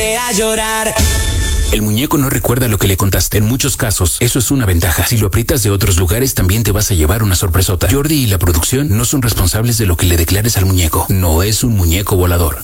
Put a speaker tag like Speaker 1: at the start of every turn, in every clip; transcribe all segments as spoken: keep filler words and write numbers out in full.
Speaker 1: A llorar.
Speaker 2: El muñeco no recuerda lo que le contaste. En muchos casos, eso es una ventaja. Si lo aprietas de otros lugares, también te vas a llevar una sorpresota. Jordi y la producción no son responsables de lo que le declares al muñeco. No es un muñeco volador.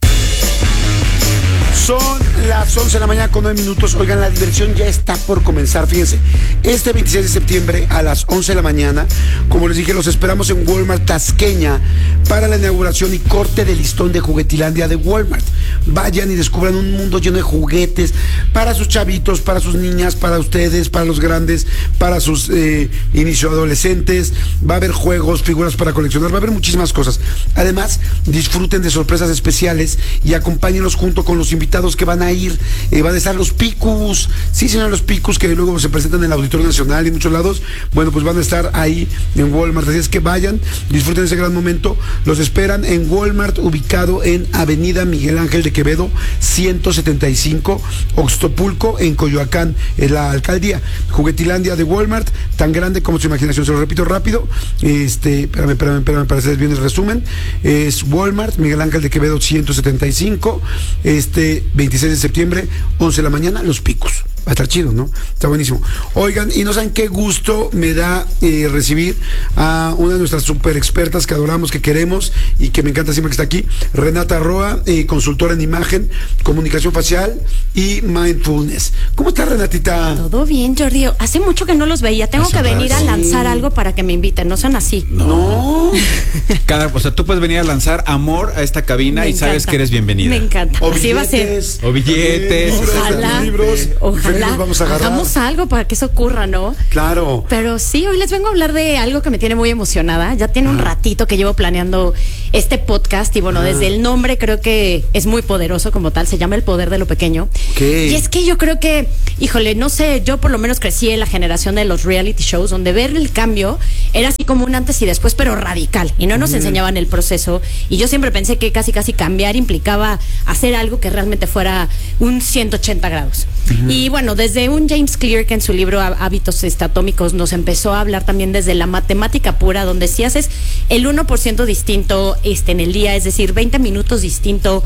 Speaker 3: Son las once de la mañana con nueve minutos. Oigan, la diversión ya está por comenzar. Fíjense, este veintiséis de septiembre a las once de la mañana, como les dije, los esperamos en Walmart Tasqueña para la inauguración y corte de listón de Juguetilandia de Walmart. Vayan y descubran un mundo lleno de juguetes para sus chavitos, para sus niñas, para ustedes, para los grandes, para sus eh, inicio adolescentes. Va a haber juegos, figuras para coleccionar, va a haber muchísimas cosas. Además, disfruten de sorpresas especiales y acompáñenlos junto con los invitados que van a ir. Eh, van a estar los Picus, sí, señor, los Picus que luego se presentan en el Auditorio Nacional y en muchos lados. Bueno, pues van a estar ahí en Walmart, así es que vayan, disfruten ese gran momento. Los esperan en Walmart, ubicado en Avenida Miguel Ángel de Quevedo ciento setenta y cinco, Oxtopulco, en Coyoacán, en la alcaldía. Juguetilandia de Walmart, tan grande como su imaginación. Se lo repito rápido, este, espérame, espérame, espérame para hacer bien el resumen. Es Walmart, Miguel Ángel de Quevedo ciento setenta y cinco, este veintiséis de septiembre, once de la mañana, los Picos. Va a estar chido, ¿no? Está buenísimo. Oigan, y no saben qué gusto me da eh, recibir a una de nuestras super expertas que adoramos, que queremos y que me encanta siempre que está aquí, Renata Roa, eh, consultora en imagen, comunicación facial y mindfulness. ¿Cómo está, Renatita?
Speaker 4: Todo bien, Jordi. Hace mucho que no los veía. Tengo que venir a lanzar algo para que me inviten. No sean así.
Speaker 3: No.
Speaker 5: Cada, o sea, tú puedes venir a lanzar amor a esta cabina
Speaker 4: Me
Speaker 5: y sabes
Speaker 4: encanta.
Speaker 5: que eres bienvenida.
Speaker 4: Me encanta.
Speaker 3: O
Speaker 4: Así va a ser.
Speaker 3: billetes,
Speaker 5: O billetes.
Speaker 4: Ojalá.
Speaker 3: libros.
Speaker 4: Ojalá.
Speaker 3: Nos vamos a agarrar.
Speaker 4: Hagamos algo para que eso ocurra, ¿no?
Speaker 3: Claro.
Speaker 4: Pero sí, hoy les vengo a hablar de algo que me tiene muy emocionada. Ya tiene un ratito que llevo planeando este podcast y bueno, desde el nombre creo que es muy poderoso como tal. Se llama El Poder de lo Pequeño.
Speaker 3: ¿Qué?
Speaker 4: Y es que yo creo que, híjole, no sé, yo por lo menos crecí en la generación de los reality shows donde ver el cambio era así como un antes y después, pero radical. Y no nos enseñaban el proceso. Y yo siempre pensé que casi casi cambiar implicaba hacer algo que realmente fuera un ciento ochenta grados. Uh-huh. Y bueno, desde un James Clear que en su libro Hábitos Atómicos nos empezó a hablar también desde la matemática pura, donde si haces el uno por ciento distinto este, en el día, es decir, veinte minutos distinto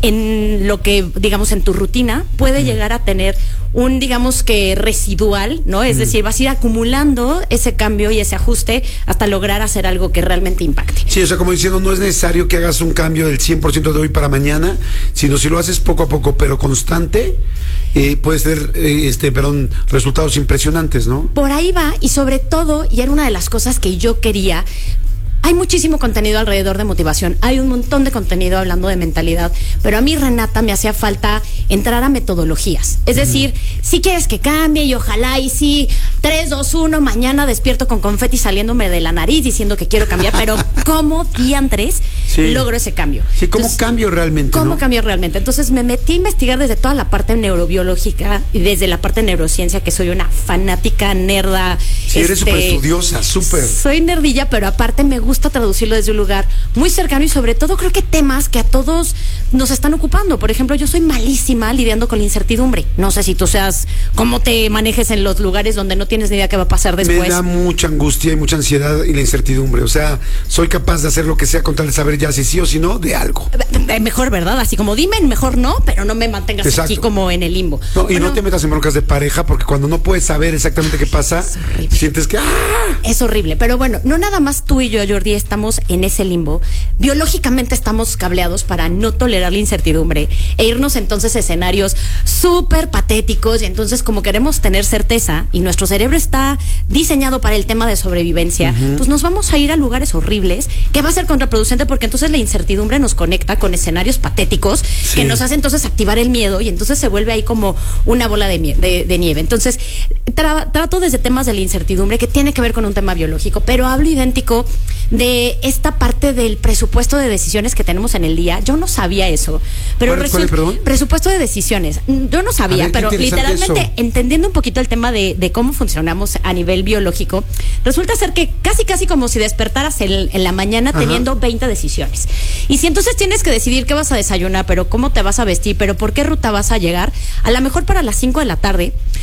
Speaker 4: en lo que, digamos, en tu rutina, puede uh-huh. llegar a tener un, digamos que residual, ¿no? Es uh-huh. decir, vas a ir acumulando ese cambio y ese ajuste hasta lograr hacer algo que realmente impacte.
Speaker 3: Sí, o sea, como diciendo, no es necesario que hagas un cambio del cien por ciento de hoy para mañana, sino si lo haces poco a poco, pero constante, eh, puede ser, eh, este, perdón, resultados impresionantes, ¿no?
Speaker 4: Por ahí va, y sobre todo, y era una de las cosas que yo quería, hay muchísimo contenido alrededor de motivación, hay un montón de contenido hablando de mentalidad, pero a mí, Renata, me hacía falta entrar a metodologías. Es decir, si quieres que cambie y ojalá y sí, tres, dos, uno, mañana despierto con confeti saliéndome de la nariz diciendo que quiero cambiar, pero ¿cómo diantres sí. logro ese cambio?
Speaker 3: Sí, ¿cómo Entonces, cambio realmente?
Speaker 4: ¿Cómo
Speaker 3: ¿no?
Speaker 4: cambio realmente? Entonces me metí a investigar desde toda la parte neurobiológica y desde la parte de neurociencia, que soy una fanática nerda.
Speaker 3: Sí, eres súper este, estudiosa, súper.
Speaker 4: Soy nerdilla, pero aparte me gusta traducirlo desde un lugar muy cercano y sobre todo creo que temas que a todos nos están ocupando. Por ejemplo, yo soy malísima lidiando con la incertidumbre. No sé si tú seas, cómo te manejes en los lugares donde no tienes ni idea qué va a pasar después.
Speaker 3: Me da mucha angustia y mucha ansiedad y la incertidumbre. O sea, soy capaz de hacer lo que sea con tal de saber ya si sí o si no de algo.
Speaker 4: Mejor, ¿verdad? Así como dime, mejor no, pero no me mantengas Exacto. aquí como en el limbo.
Speaker 3: No, y
Speaker 4: bueno,
Speaker 3: no te metas en broncas de pareja, porque cuando no puedes saber exactamente qué pasa, sientes que ¡ah!
Speaker 4: Es horrible. Pero bueno, no nada más tú y yo, Jordi, estamos en ese limbo. Biológicamente estamos cableados para no tolerar la incertidumbre e irnos entonces a escenarios súper patéticos, y entonces como queremos tener certeza y nuestro cerebro está diseñado para el tema de sobrevivencia, uh-huh. pues nos vamos a ir a lugares horribles, que va a ser contraproducente porque entonces la incertidumbre nos conecta con escenarios patéticos sí. que nos hace entonces activar el miedo y entonces se vuelve ahí como una bola de, de, de nieve. Entonces tra- trato desde temas de la incertidumbre que tiene que ver con un tema biológico, pero hablo idéntico de esta parte del presupuesto de decisiones que tenemos en el día. Yo no sabía eso, pero
Speaker 3: ¿Cuál,
Speaker 4: resulta,
Speaker 3: cuál, perdón?
Speaker 4: presupuesto de decisiones. Yo no sabía,
Speaker 3: ver,
Speaker 4: pero literalmente
Speaker 3: eso.
Speaker 4: entendiendo un poquito el tema de, de cómo funcionamos a nivel biológico, resulta ser que casi casi como si despertaras en, en la mañana Ajá. teniendo veinte decisiones. Y si entonces tienes que decidir qué vas a desayunar, pero cómo te vas a vestir, pero por qué ruta vas a llegar, a lo mejor para las cinco de la tarde,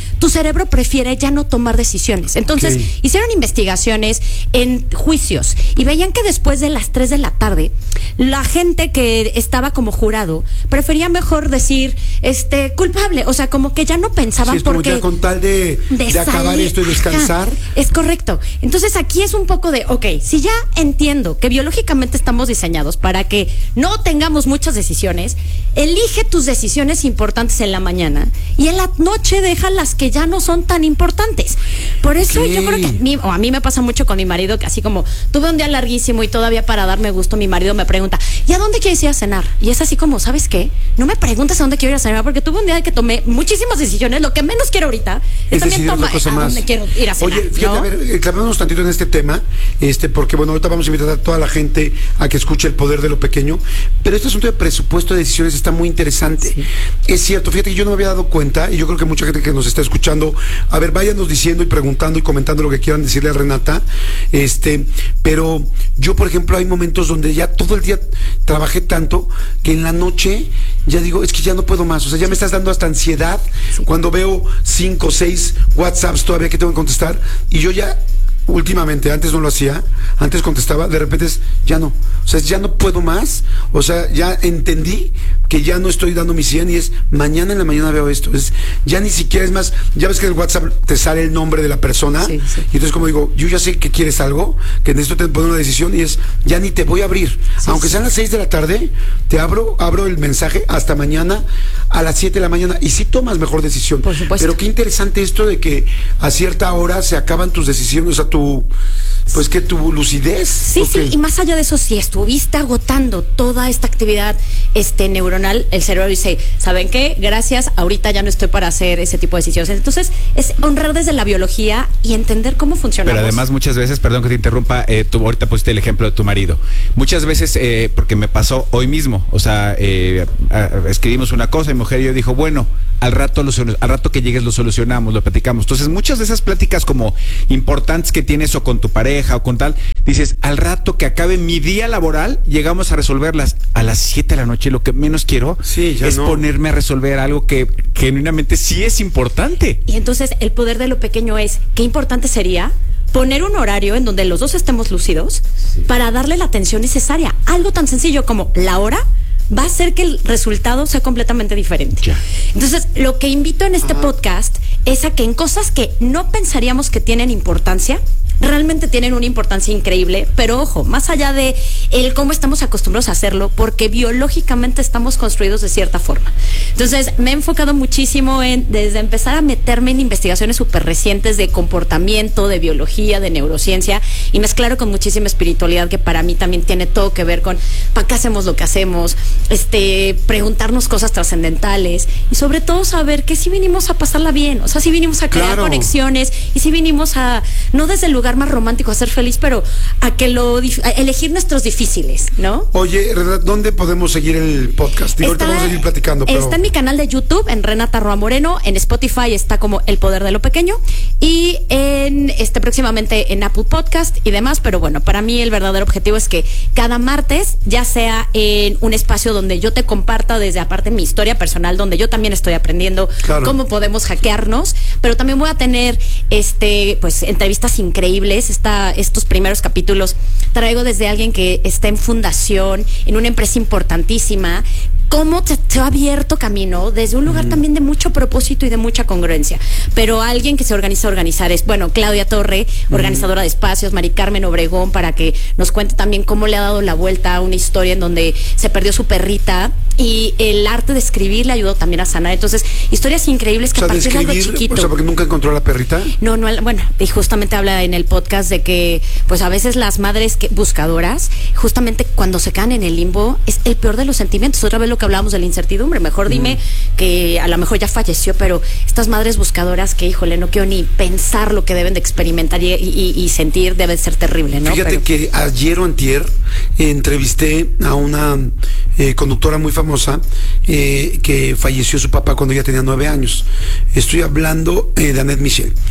Speaker 4: tu cerebro prefiere ya no tomar decisiones. Entonces, okay. hicieron investigaciones en juicios y veían que después de las tres de la tarde, la gente que estaba como jurado prefería mejor decir, este, culpable, o sea, como que ya no pensaban
Speaker 3: sí, es como
Speaker 4: porque...
Speaker 3: ya con tal de, de, de acabar esto y descansar.
Speaker 4: Ajá, es correcto. Entonces aquí es un poco de, ok, si ya entiendo que biológicamente estamos diseñados para que no tengamos muchas decisiones, elige tus decisiones importantes en la mañana y en la noche deja las que ya no son tan importantes. Por eso okay. yo creo que a mí, o a mí me pasa mucho con mi marido, que así como tuve un día larguísimo y todavía para darme gusto, mi marido me pregunta, ¿y a dónde quieres ir a cenar? Y es así como, ¿sabes qué? No me preguntes a dónde quiero ir a cenar, porque tuve un día que tomé muchísimas decisiones. Lo que menos quiero ahorita es, es también tomar a más. dónde quiero ir a cenar.
Speaker 3: Oye, fíjate, ¿no? A ver, clavémonos tantito en este tema, este, porque bueno, ahorita vamos a invitar a toda la gente a que escuche El Poder de lo Pequeño, pero este asunto de presupuesto de decisiones está muy interesante. Sí. Es cierto, fíjate que yo no me había dado cuenta, y yo creo que mucha gente que nos está escuchando, a ver, váyanos diciendo y preguntando y comentando lo que quieran decirle a Renata, este, pero yo, por ejemplo, hay momentos donde ya todo el día trabajé tanto que en la noche ya digo, es que ya no puedo más, o sea, ya me estás dando hasta ansiedad sí. cuando veo cinco o seis WhatsApps todavía que tengo que contestar, y yo ya últimamente, antes no lo hacía, antes contestaba, de repente es, ya no, o sea, ya no puedo más, o sea, ya entendí que ya no estoy dando mi cien y es, mañana en la mañana veo esto, es, ya ni siquiera es más, ya ves que en el WhatsApp te sale el nombre de la persona, sí, sí. y entonces como digo, yo ya sé que quieres algo, que necesito poner una decisión y es, ya ni te voy a abrir, sí, aunque sí. sean las seis de la tarde, te abro, abro el mensaje hasta mañana a las siete de la mañana y sí tomas mejor decisión.
Speaker 4: Por supuesto.
Speaker 3: Pero qué interesante esto de que a cierta hora se acaban tus decisiones, o sea, tu, pues que tu lucidez.
Speaker 4: Sí, okay. sí, y más allá de eso, si estuviste agotando toda esta actividad este neuronal, el cerebro dice, ¿saben qué? Gracias, ahorita ya no estoy para hacer ese tipo de decisiones. Entonces, es honrar desde la biología y entender cómo funciona.
Speaker 5: Pero además muchas veces, perdón que te interrumpa, eh, tú ahorita pusiste el ejemplo de tu marido. Muchas veces, eh, porque me pasó hoy mismo, o sea, eh, a, escribimos una cosa y mi mujer y yo dijo, bueno, al rato, lo, al rato que llegues lo solucionamos, lo platicamos. Entonces, muchas de esas pláticas como importantes que tienes o con tu pareja o con tal, dices, al rato que acabe mi día laboral, llegamos a resolverlas a las siete de la noche. Lo que menos quiero
Speaker 3: sí,
Speaker 5: es
Speaker 3: no.
Speaker 5: ponerme a resolver algo que genuinamente sí es importante.
Speaker 4: Y entonces el poder de lo pequeño es, qué importante sería poner un horario en donde los dos estemos lúcidos sí. para darle la atención necesaria. Algo tan sencillo como la hora va a hacer que el resultado sea completamente diferente. Ya. Entonces, lo que invito en este Ajá. podcast es a que en cosas que no pensaríamos que tienen importancia, realmente tienen una importancia increíble, pero ojo, más allá de el cómo estamos acostumbrados a hacerlo, porque biológicamente estamos construidos de cierta forma. Entonces, me he enfocado muchísimo en, desde empezar a meterme en investigaciones súper recientes de comportamiento, de biología, de neurociencia, y mezclarlo con muchísima espiritualidad, que para mí también tiene todo que ver con para qué hacemos lo que hacemos, este, preguntarnos cosas trascendentales, y sobre todo saber que sí vinimos a pasarla bien, o sea, sí vinimos a crear claro. conexiones, y sí vinimos a, no desde el lugar más romántico a ser feliz, pero a que lo a elegir nuestros difíciles, ¿no?
Speaker 3: Oye, Renata, ¿dónde podemos seguir el podcast? Digo,
Speaker 4: está,
Speaker 3: ahorita vamos a seguir platicando. Pero...
Speaker 4: Está en mi canal de YouTube, en Renata Roa Moreno, en Spotify está como El Poder de lo Pequeño, y en este próximamente en Apple Podcast y demás, pero bueno, para mí el verdadero objetivo es que cada martes, ya sea en un espacio donde yo te comparta desde aparte mi historia personal, donde yo también estoy aprendiendo claro. cómo podemos hackearnos, pero también voy a tener este pues entrevistas increíbles. Esta, estos primeros capítulos traigo desde alguien que está en fundación, en una empresa importantísima, cómo te, te ha abierto camino desde un lugar mm. también de mucho propósito y de mucha congruencia, pero alguien que se organiza a organizar es, bueno, Claudia Torre, mm. organizadora de espacios, Mari Carmen Obregón, para que nos cuente también cómo le ha dado la vuelta a una historia en donde se perdió su perrita y el arte de escribir le ayudó también a sanar. Entonces, historias increíbles que
Speaker 3: o sea,
Speaker 4: a partir de, escribir, de algo chiquito.
Speaker 3: O sea, porque nunca encontró a la perrita.
Speaker 4: No, no, bueno, y justamente habla en el podcast de que, pues a veces las madres que, buscadoras, justamente cuando se quedan en el limbo, es el peor de los sentimientos. Otra vez lo que hablábamos de la incertidumbre. Mejor dime mm. que a lo mejor ya falleció, pero estas madres buscadoras que, híjole, no quiero ni pensar lo que deben de experimentar y, y, y sentir, debe ser terrible, ¿no?
Speaker 3: Fíjate pero... que ayer o antier eh, entrevisté a una eh, conductora muy famosa eh, que falleció su papá cuando ella tenía nueve años. Estoy hablando eh, de Annette Michel.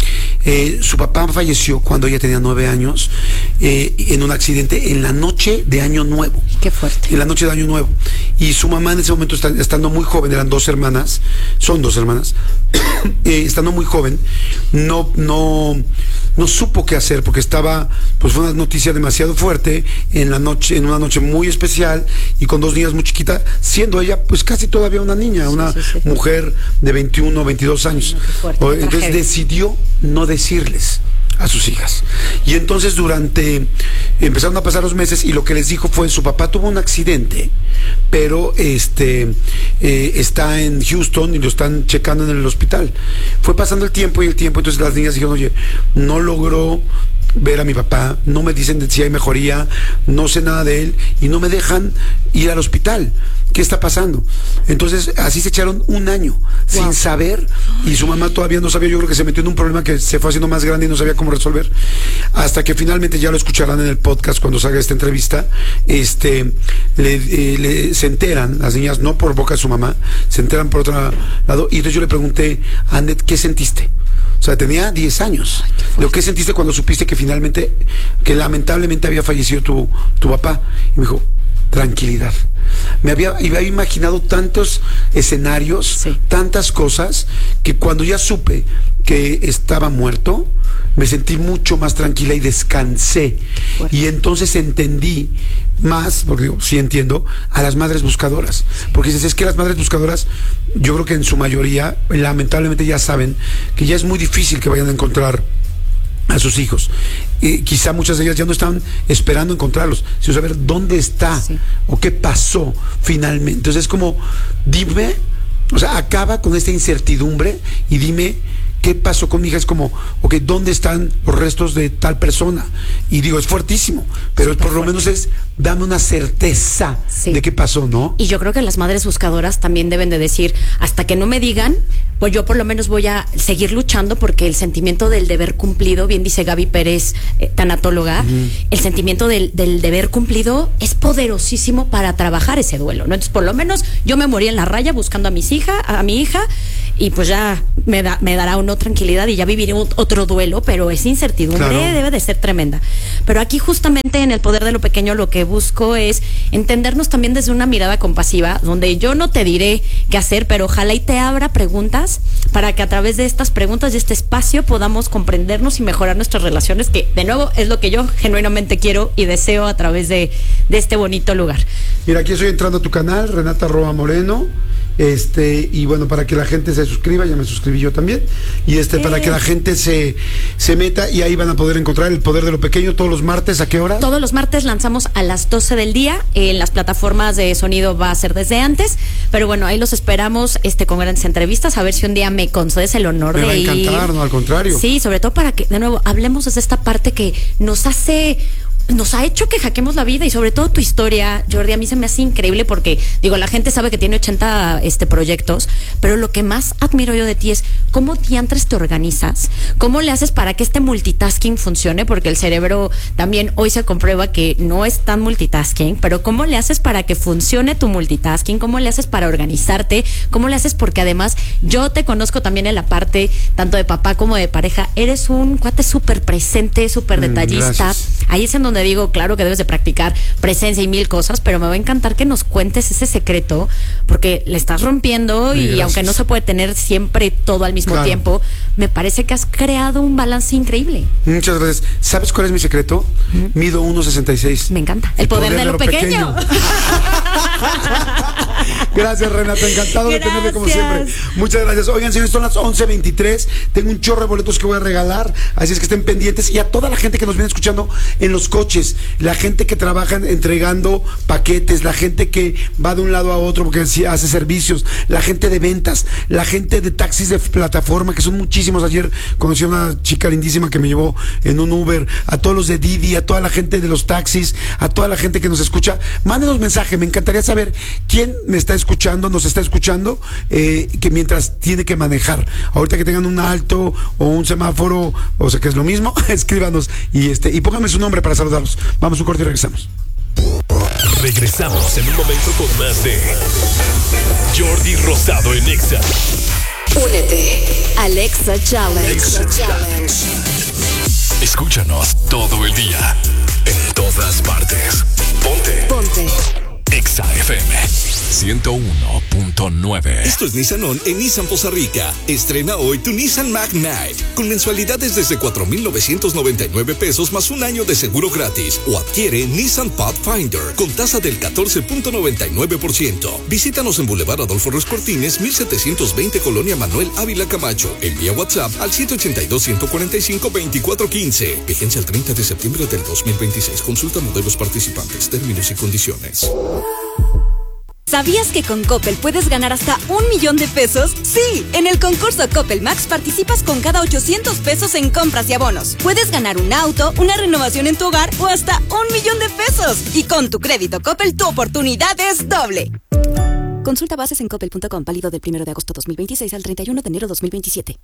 Speaker 3: Eh, su papá falleció cuando ella tenía nueve años eh, en un accidente en la noche de Año Nuevo.
Speaker 4: Qué fuerte.
Speaker 3: En la noche de Año Nuevo. Y su mamá en ese momento, está, estando muy joven, eran dos hermanas, son dos hermanas, eh, estando muy joven, no, no, no supo qué hacer porque estaba, pues fue una noticia demasiado fuerte en la noche, en una noche muy especial y con dos niñas muy chiquitas, siendo ella pues casi todavía una niña, una sí, sí, sí. mujer de veintiuno, veintidós años. No, fuerte, entonces tragedia. Decidió no decirles a sus hijas. Y entonces durante, empezaron a pasar los meses y lo que les dijo fue, su papá tuvo un accidente, pero este eh, está en Houston y lo están checando en el hospital. Fue pasando el tiempo y el tiempo, entonces las niñas dijeron, oye, no logró ver a mi papá, no me dicen si hay mejoría, no sé nada de él y no me dejan ir al hospital. ¿Qué está pasando? Entonces, así se echaron un año wow. sin saber, y su mamá todavía no sabía, yo creo que se metió en un problema que se fue haciendo más grande y no sabía cómo resolver, hasta que finalmente, ya lo escucharán en el podcast cuando salga esta entrevista, este, le, eh, le, se enteran, las niñas, no por boca de su mamá, se enteran por otro lado, y entonces yo le pregunté, Annette, ¿qué sentiste? O sea, tenía diez años. Ay, ¿qué sentiste cuando supiste que finalmente, que lamentablemente había fallecido tu, tu papá? Y me dijo, tranquilidad. Me había, había imaginado tantos escenarios, sí. tantas cosas, que cuando ya supe que estaba muerto, me sentí mucho más tranquila y descansé. Bueno. Y entonces entendí más, porque digo, sí entiendo, a las madres buscadoras. Porque dices, es que las madres buscadoras, yo creo que en su mayoría, lamentablemente ya saben que ya es muy difícil que vayan a encontrar a sus hijos. Eh, quizá muchas de ellas ya no estaban esperando encontrarlos, sino saber dónde está, sí. o qué pasó finalmente. Entonces es como, dime, o sea, acaba con esta incertidumbre y dime qué pasó con mi hija. Es como, ok, ¿dónde están los restos de tal persona? Y digo, es fuertísimo, pero por lo menos es, dame una certeza sí. de qué pasó, ¿no?
Speaker 4: Y yo creo que las madres buscadoras también deben de decir, hasta que no me digan, pues yo por lo menos voy a seguir luchando, porque el sentimiento del deber cumplido, bien dice Gaby Pérez, eh, tanatóloga, uh-huh. el sentimiento del, del deber cumplido es poderosísimo para trabajar ese duelo, ¿no? Entonces, por lo menos yo me morí en la raya buscando a mis hija, a mi hija, y pues ya me da, me dará una tranquilidad y ya viviré otro duelo, pero esa incertidumbre claro. debe de ser tremenda. Pero aquí justamente en El Poder de lo Pequeño lo que busco es entendernos también desde una mirada compasiva, donde yo no te diré qué hacer, pero ojalá y te abra preguntas para que a través de estas preguntas y este espacio podamos comprendernos y mejorar nuestras relaciones, que de nuevo es lo que yo genuinamente quiero y deseo a través de, de este bonito lugar.
Speaker 3: Mira, aquí estoy entrando a tu canal, Renata Roa Moreno. Este, y bueno, para que la gente se suscriba, ya me suscribí yo también, y este, eh. para que la gente se, se meta, y ahí van a poder encontrar El Poder de lo Pequeño todos los martes. ¿A qué hora?
Speaker 4: Todos los martes lanzamos a las doce del día, en las plataformas de sonido va a ser desde antes, pero bueno, ahí los esperamos, este, con grandes entrevistas, a ver si un día me concedes el honor
Speaker 3: me
Speaker 4: de ir.
Speaker 3: Me va a encantar, ir. No, al contrario.
Speaker 4: Sí, sobre todo para que, de nuevo, hablemos desde esta parte que nos hace... nos ha hecho que hackeemos la vida, y sobre todo tu historia, Jordi, a mí se me hace increíble, porque digo, la gente sabe que tiene ochenta este, proyectos, pero lo que más admiro yo de ti es cómo diantres te organizas, cómo le haces para que este multitasking funcione, porque el cerebro también hoy se comprueba que no es tan multitasking, pero cómo le haces para que funcione tu multitasking, cómo le haces para organizarte, cómo le haces, porque además yo te conozco también en la parte tanto de papá como de pareja, eres un cuate súper presente, súper detallista, mm, ahí es en donde digo, claro que debes de practicar presencia y mil cosas, pero me va a encantar que nos cuentes ese secreto, porque le estás rompiendo, y, y aunque no se puede tener siempre todo al mismo claro. tiempo, me parece que has creado un balance increíble.
Speaker 3: Muchas gracias. ¿Sabes cuál es mi secreto? Uh-huh. Mido uno sesenta y seis.
Speaker 4: Me encanta. El, El poder, poder de, de lo, lo pequeño. pequeño.
Speaker 3: Gracias, Renata, encantado gracias. de tenerte como siempre. Muchas gracias. Oigan, señores, son las once veintitrés. Tengo un chorro de boletos que voy a regalar, así es que estén pendientes. Y a toda la gente que nos viene escuchando en los coches, la gente que trabaja entregando paquetes, la gente que va de un lado a otro porque hace servicios, la gente de ventas, la gente de taxis de plataforma, que son muchísimos. Ayer conocí a una chica lindísima que me llevó en un Uber, a todos los de Didi, a toda la gente de los taxis, a toda la gente que nos escucha. Mándenos mensaje, me encantaría saber quién me está escuchando, nos está escuchando, eh, que mientras tiene que manejar. Ahorita que tengan un alto o un semáforo, o sea que es lo mismo, escríbanos y este y pónganme su nombre para saludarlos. Vamos a un corte y regresamos.
Speaker 1: Regresamos en un momento con más de Jordi Rosado en Exa. Únete. Alexa Challenge. Alexa Challenge.
Speaker 6: Escúchanos todo el día. En todas partes. Ponte.
Speaker 1: Ponte.
Speaker 6: Exa F M ciento uno punto nueve.
Speaker 7: Esto es Nissan On en Nissan Poza Rica. Estrena hoy tu Nissan Magnite con mensualidades desde cuatro mil novecientos noventa y nueve pesos más un año de seguro gratis. O adquiere Nissan Pathfinder con tasa del catorce punto noventa y nueve por ciento. Visítanos en Boulevard Adolfo Ruiz Cortines, mil setecientos veinte, Colonia Manuel Ávila Camacho. Envía WhatsApp al siete ocho dos, uno cuatro cinco, dos cuatro uno cinco. Vigencia el treinta de septiembre del dos mil veintiséis. Consulta modelos participantes, términos y condiciones.
Speaker 8: ¿Sabías que con Coppel puedes ganar hasta un millón de pesos? Sí, en el concurso Coppel Max participas con cada ochocientos pesos en compras y abonos. Puedes ganar un auto, una renovación en tu hogar o hasta un millón de pesos. Y con tu crédito Coppel tu oportunidad es doble. Consulta bases en coppel punto com, válido del primero de agosto dos mil veintiséis al treinta y uno de enero dos mil veintisiete.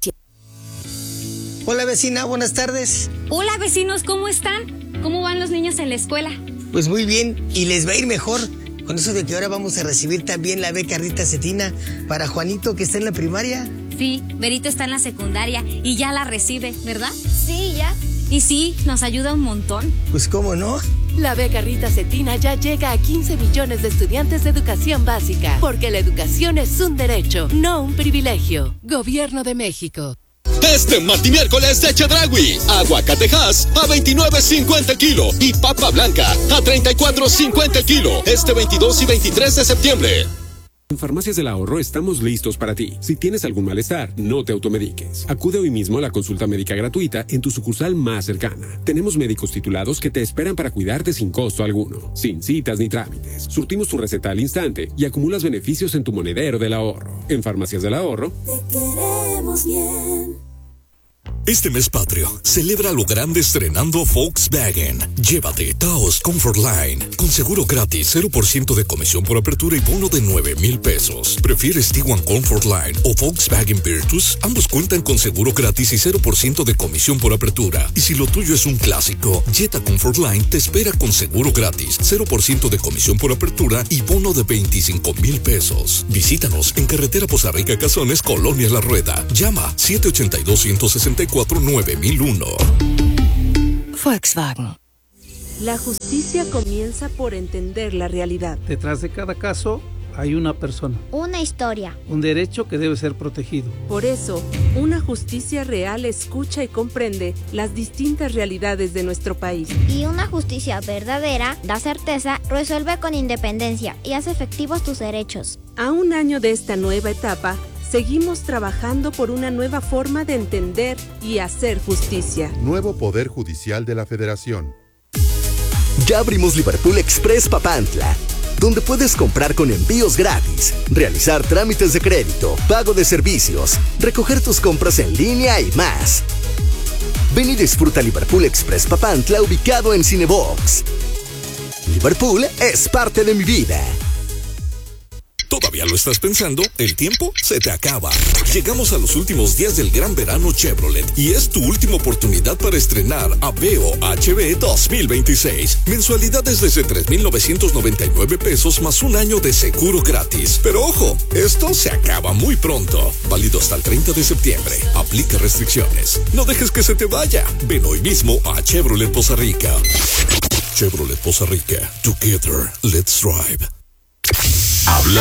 Speaker 9: Hola vecina, buenas tardes.
Speaker 10: Hola vecinos, ¿cómo están? ¿Cómo van los niños en la escuela?
Speaker 9: Pues muy bien, y les va a ir mejor. Con eso de que ahora vamos a recibir también la beca Rita Cetina para Juanito, que está en la primaria.
Speaker 10: Sí, Berito está en la secundaria y ya la recibe, ¿verdad?
Speaker 11: Sí, ya.
Speaker 10: Y sí, nos ayuda un montón.
Speaker 9: Pues cómo no.
Speaker 12: La beca Rita Cetina ya llega a quince millones de estudiantes de educación básica, porque la educación es un derecho, no un privilegio. Gobierno de México.
Speaker 13: Este martes miércoles de Chedraui, aguacatejas a veintinueve cincuenta el kilo y papa blanca a treinta y cuatro cincuenta el kilo, este veintidós y veintitrés de septiembre.
Speaker 14: En Farmacias del Ahorro estamos listos para ti. Si tienes algún malestar, no te automediques. Acude hoy mismo a la consulta médica gratuita en tu sucursal más cercana. Tenemos médicos titulados que te esperan para cuidarte sin costo alguno, sin citas ni trámites. Surtimos tu receta al instante y acumulas beneficios en tu monedero del ahorro. En Farmacias del Ahorro,
Speaker 15: te queremos bien.
Speaker 7: Este mes patrio, celebra lo grande estrenando Volkswagen. Llévate Taos Comfortline con seguro gratis, cero por ciento de comisión por apertura y bono de nueve mil pesos. ¿Prefieres Tiguan Comfortline o Volkswagen Virtus? Ambos cuentan con seguro gratis y cero por ciento de comisión por apertura. Y si lo tuyo es un clásico, Jetta Comfortline te espera con seguro gratis, cero por ciento de comisión por apertura y bono de veinticinco mil pesos. Visítanos en Carretera Poza Rica Cazones, Colonia La Rueda. Llama siete ocho dos, uno seis cuatro, nueve mil uno.
Speaker 12: Volkswagen. La justicia comienza por entender la realidad.
Speaker 16: Detrás de cada caso hay una persona.
Speaker 11: Una historia.
Speaker 16: Un derecho que debe ser protegido.
Speaker 12: Por eso, una justicia real escucha y comprende las distintas realidades de nuestro país.
Speaker 11: Y una justicia verdadera da certeza, resuelve con independencia y hace efectivos tus derechos.
Speaker 12: A un año de esta nueva etapa, seguimos trabajando por una nueva forma de entender y hacer justicia.
Speaker 17: Nuevo Poder Judicial de la Federación.
Speaker 18: Ya abrimos Liverpool Express Papantla, donde puedes comprar con envíos gratis, realizar trámites de crédito, pago de servicios, recoger tus compras en línea y más. Ven y disfruta Liverpool Express Papantla, ubicado en Cinebox. Liverpool es parte de mi vida.
Speaker 7: ¿Todavía lo estás pensando? El tiempo se te acaba. Llegamos a los últimos días del gran verano Chevrolet y es tu última oportunidad para estrenar Aveo H V dos mil veintiséis. Mensualidades desde tres mil novecientos noventa y nueve pesos más un año de seguro gratis. Pero ojo, esto se acaba muy pronto. Válido hasta el treinta de septiembre. Aplica restricciones. No dejes que se te vaya. Ven hoy mismo a Chevrolet Poza Rica. Chevrolet Poza Rica. Together, let's drive.
Speaker 6: Habla